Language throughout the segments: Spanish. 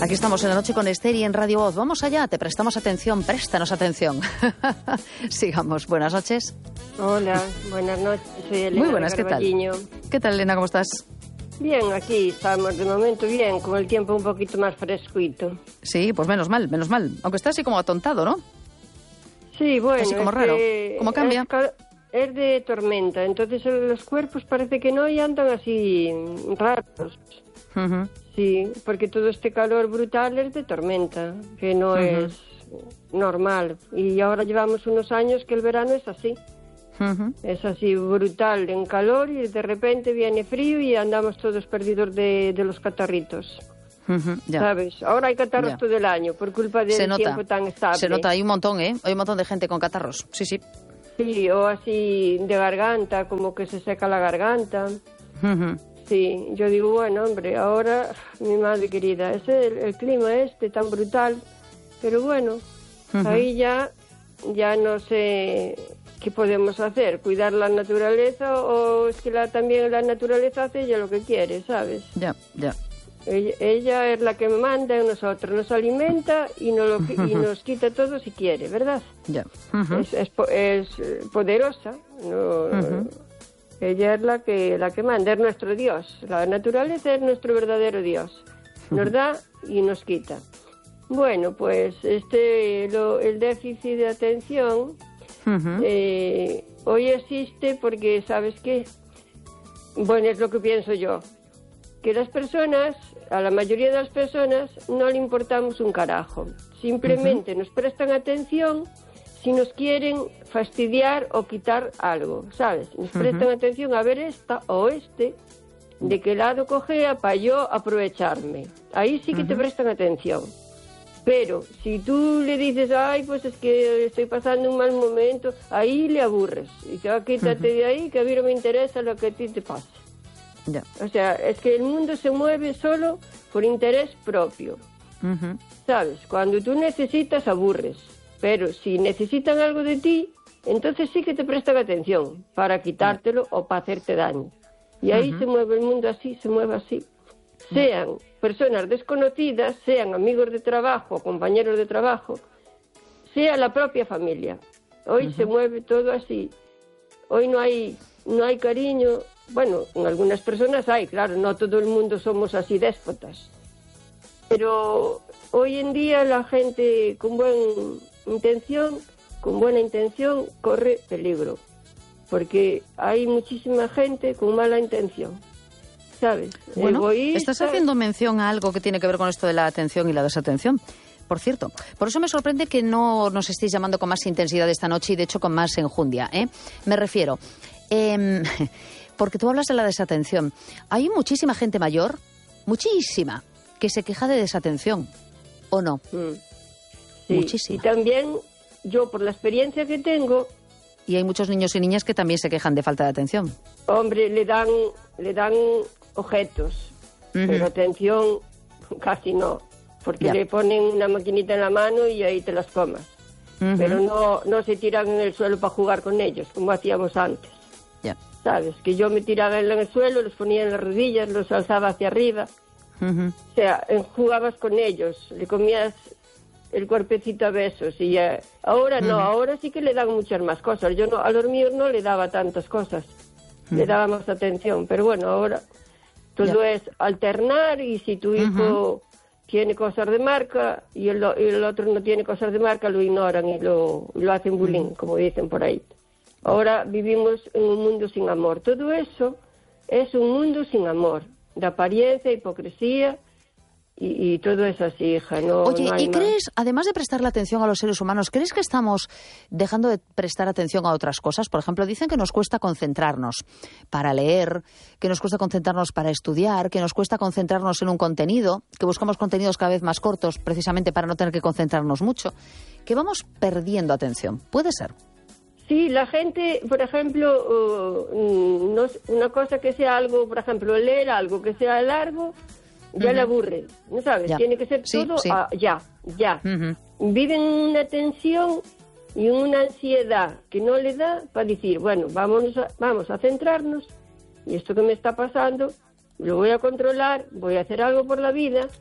Aquí estamos en La Noche con Esther y en Radio Voz. Vamos allá, te prestamos atención, préstanos atención. Sigamos, buenas noches. Hola, buenas noches, soy Elena. Muy buenas, ¿qué tal? ¿Qué tal, Elena, cómo estás? Bien, aquí estamos de momento bien, con el tiempo un poquito más fresquito. Sí, pues menos mal, aunque está así como atontado, ¿no? Sí, bueno, así como raro, ¿cómo cambia? Es de tormenta, entonces los cuerpos parece que no y andan así raros. Uh-huh. Sí, porque todo este calor brutal es de tormenta, que no es normal. Y ahora llevamos unos años que el verano es así. Uh-huh. Es así brutal en calor y de repente viene frío y andamos todos perdidos de los catarritos. Uh-huh, ya. ¿Sabes? Ahora hay catarros Ya. todo el año por culpa del tiempo tan estable. Se nota, hay un montón, ¿eh? Hay un montón de gente con catarros, sí, sí. Sí, o así de garganta, como que se seca la garganta. Uh-huh. Sí, yo digo, bueno, hombre, ahora, mi madre querida, es el clima tan brutal, pero bueno, ahí ya no sé qué podemos hacer, cuidar la naturaleza o es que también la naturaleza hace ella lo que quiere, ¿sabes? Ya. Ella es la que manda en nosotros, nos alimenta y nos quita todo si quiere, ¿verdad? Ya. Es poderosa, no... Ella es la que manda, es nuestro Dios. La naturaleza es nuestro verdadero Dios. Nos da y nos quita. Bueno, pues el déficit de atención hoy existe porque, ¿sabes qué? Bueno, es lo que pienso yo. Que las personas, a la mayoría de las personas, no le importamos un carajo. Simplemente nos prestan atención si nos quieren fastidiar o quitar algo, ¿sabes? Nos prestan atención a ver esta o de qué lado cojea para yo aprovecharme. Ahí sí que te prestan atención. Pero si tú le dices, ay, pues es que estoy pasando un mal momento, ahí le aburres. Y te va, quítate de ahí, que a mí no me interesa lo que a ti te pase. Ya. O sea, es que el mundo se mueve solo por interés propio. ¿Sabes? Cuando tú necesitas, aburres. Pero si necesitan algo de ti, entonces sí que te prestan atención para quitártelo o para hacerte daño. Y ahí se mueve el mundo así, se mueve así. Sean personas desconocidas, sean amigos de trabajo, compañeros de trabajo, sea la propia familia. Hoy se mueve todo así. Hoy no hay cariño. Bueno, en algunas personas hay, claro, no todo el mundo somos así déspotas. Pero hoy en día la gente con buena intención, corre peligro. Porque hay muchísima gente con mala intención, ¿sabes? Bueno, Egoísta. Estás haciendo mención a algo que tiene que ver con esto de la atención y la desatención. Por cierto, por eso me sorprende que no nos estéis llamando con más intensidad esta noche y de hecho con más enjundia, ¿eh? Me refiero, porque tú hablas de la desatención. Hay muchísima gente mayor, muchísima, que se queja de desatención, ¿o no? Sí, muchísima. Y también yo, por la experiencia que tengo... Y hay muchos niños y niñas que también se quejan de falta de atención. Hombre, le dan objetos, pero atención casi no, porque le ponen una maquinita en la mano y ahí te las comas. Pero no se tiran en el suelo para jugar con ellos, como hacíamos antes. Ya. ¿Sabes? Que yo me tiraba en el suelo, los ponía en las rodillas, los alzaba hacia arriba. O sea, jugabas con ellos, le comías el cuerpecito a besos y ahora no, ahora sí que le dan muchas más cosas. Yo no, a los míos no le daba tantas cosas, le daba más atención, pero bueno, ahora todo es alternar y si tu hijo tiene cosas de marca y el otro no tiene cosas de marca, lo ignoran y lo hacen bullying, como dicen por ahí. Ahora vivimos en un mundo sin amor. Todo eso es un mundo sin amor, de apariencia, hipocresía. Y todo es así, hija. Oye, no hay ¿y más. crees, además de prestarle atención a los seres humanos, crees que estamos dejando de prestar atención a otras cosas? Por ejemplo, dicen que nos cuesta concentrarnos para leer, que nos cuesta concentrarnos para estudiar, que nos cuesta concentrarnos en un contenido, que buscamos contenidos cada vez más cortos precisamente para no tener que concentrarnos mucho, que vamos perdiendo atención. ¿Puede ser? Sí, la gente, por ejemplo, una cosa que sea algo, por ejemplo, leer algo que sea largo, ya le aburre, ¿no sabes? Ya. Tiene que ser todo ya. Viven una tensión y una ansiedad que no le da para decir, bueno, vamos a centrarnos y esto que me está pasando lo voy a controlar, voy a hacer algo por la vida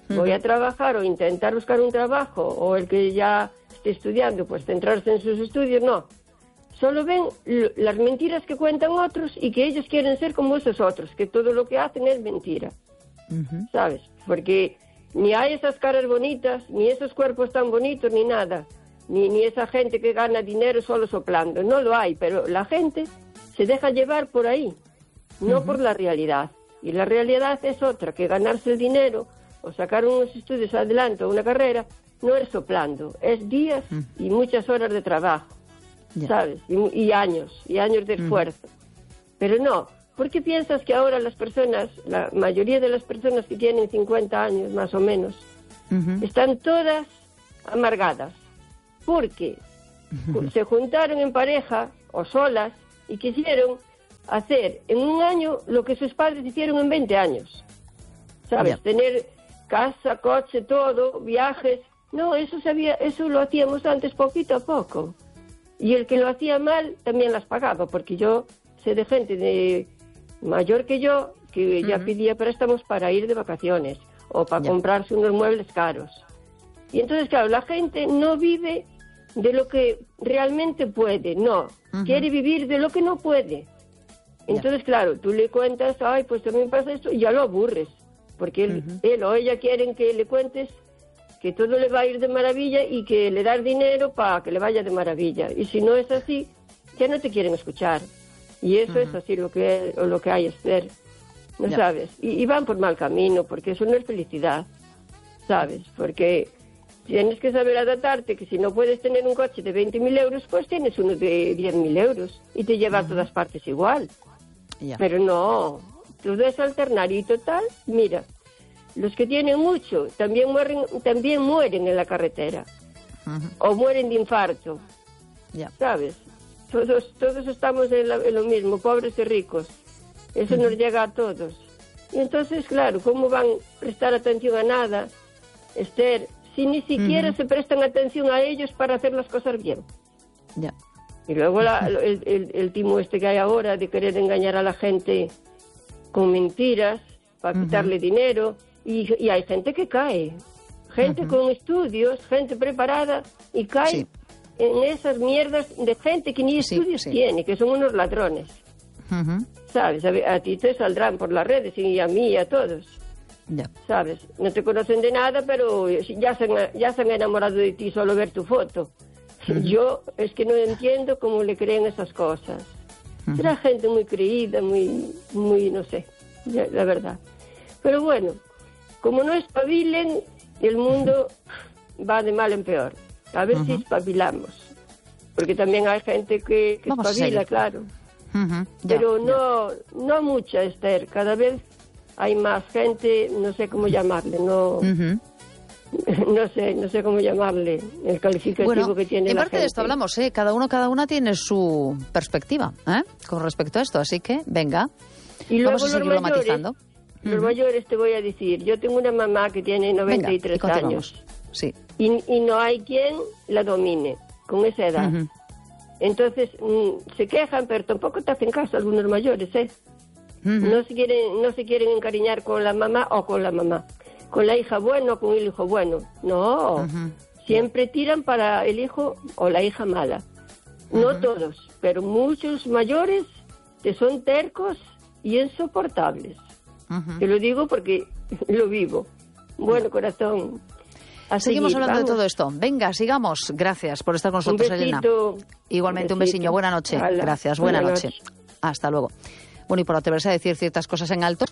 voy a trabajar o intentar buscar un trabajo, o el que ya esté estudiando, pues centrarse en sus estudios, no. Solo ven las mentiras que cuentan otros y que ellos quieren ser como esos otros, que todo lo que hacen es mentira, ¿sabes? Porque ni hay esas caras bonitas, ni esos cuerpos tan bonitos, ni nada, ni esa gente que gana dinero solo soplando, no lo hay, pero la gente se deja llevar por ahí, no por la realidad. Y la realidad es otra, que ganarse el dinero o sacar unos estudios adelante o una carrera no es soplando, es días y muchas horas de trabajo, ¿sabes? Y años de esfuerzo. Pero no, ¿por qué piensas que ahora las personas, la mayoría de las personas que tienen 50 años más o menos, están todas amargadas? Porque se juntaron en pareja o solas y quisieron hacer en un año lo que sus padres hicieron en 20 años. ¿Sabes? Tener casa, coche, todo, viajes. No, eso lo hacíamos antes poquito a poco. Y el que lo hacía mal también las pagaba, porque yo sé de gente de mayor que yo que ya pedía préstamos para ir de vacaciones o para comprarse unos muebles caros. Y entonces, claro, la gente no vive de lo que realmente puede, no. Quiere vivir de lo que no puede. Entonces, claro, tú le cuentas, ay, pues también pasa esto, y ya lo aburres, porque él o ella quieren que le cuentes que todo le va a ir de maravilla y que le das dinero para que le vaya de maravilla. Y si no es así, ya no te quieren escuchar. Y eso es así lo que hay que hacer, ¿no sabes? Y van por mal camino, porque eso no es felicidad, ¿sabes? Porque tienes que saber adaptarte, que si no puedes tener un coche de 20.000 euros, pues tienes uno de 10.000 euros y te lleva a todas partes igual. Pero no, tú debes alternar y total, mira, los que tienen mucho también mueren en la carretera o mueren de infarto, ¿sabes? Todos estamos en lo mismo, pobres y ricos, eso nos llega a todos. Y entonces, claro, ¿cómo van a prestar atención a nada, Esther, si ni siquiera se prestan atención a ellos para hacer las cosas bien? Y luego el timo este que hay ahora de querer engañar a la gente con mentiras para quitarle dinero. Y hay gente que cae. Gente con estudios, gente preparada y cae en esas mierdas de gente que ni estudios tiene, que son unos ladrones. ¿Sabes? A ti te saldrán por las redes y a mí y a todos. ¿Sabes? No te conocen de nada, pero ya se han enamorado de ti solo ver tu foto. Yo es que no entiendo cómo le creen esas cosas. Era gente muy creída, muy, no sé, la verdad. Pero bueno, como no espabilen, el mundo va de mal en peor. A ver si espabilamos. Porque también hay gente que espabila, claro. Pero no mucha, Esther. Cada vez hay más gente, no sé cómo llamarle, no sé cómo llamarle el calificativo que tiene la gente. En parte de esto hablamos, cada una tiene su perspectiva con respecto a esto, así que venga, y luego vamos a seguirlo matizando. Los mayores te voy a decir, yo tengo una mamá que tiene 93 años y no hay quien la domine con esa edad. Entonces se quejan, pero tampoco te hacen caso algunos mayores, no se quieren encariñar con la mamá o con la mamá, con la hija buena o con el hijo bueno. No, siempre tiran para el hijo o la hija mala. No todos, pero muchos mayores que son tercos y insoportables. Te lo digo porque lo vivo. Bueno, corazón. Seguimos hablando de todo esto. Venga, sigamos. Gracias por estar con nosotros, Elena. Igualmente, un besiño. Buena noche. Gracias, buena noche. Hasta luego. Bueno, y por atreverse a decir ciertas cosas en alto.